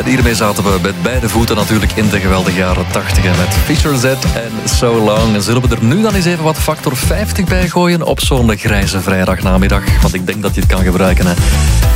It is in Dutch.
En hiermee zaten we met beide voeten natuurlijk in de geweldige jaren 80 met Fisher Z en So Long. En zullen we er nu dan eens even wat factor 50 bij gooien op zo'n grijze vrijdagnamiddag? Want ik denk dat je het kan gebruiken, hè.